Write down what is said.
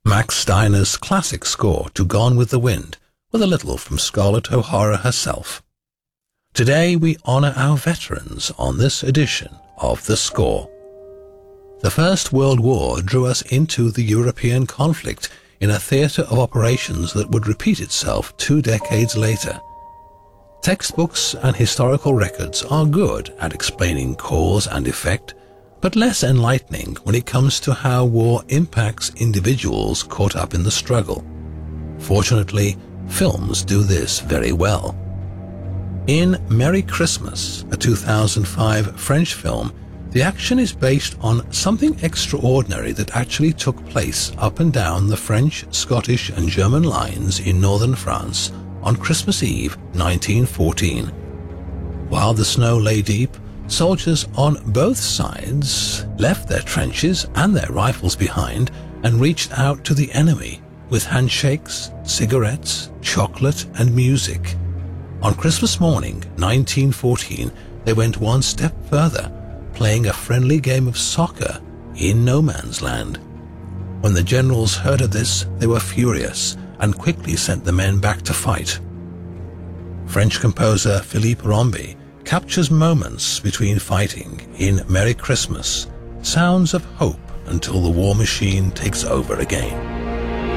Max Steiner's classic score to Gone with the Wind, with a little from Scarlett O'Hara herself. Today we honour our veterans on this edition of The Score. The First World War drew us into the European conflict in a theatre of operations that would repeat itself 2 decades later. Textbooks and historical records are good at explaining cause and effect, but less enlightening when it comes to how war impacts individuals caught up in the struggle. Fortunately, films do this very well. In Merry Christmas, a 2005 French film, the action is based on something extraordinary that actually took place up and down the French, Scottish and German lines in northern France on Christmas Eve 1914. While the snow lay deep, soldiers on both sides left their trenches and their rifles behind and reached out to the enemy with handshakes, cigarettes, chocolate and music. On Christmas morning 1914, they went one step further, playing a friendly game of soccer in no man's land. When the generals heard of this, they were furious and quickly sent the men back to fight. French composer Philippe Rombi captures moments between fighting in Merry Christmas, sounds of hope until the war machine takes over again.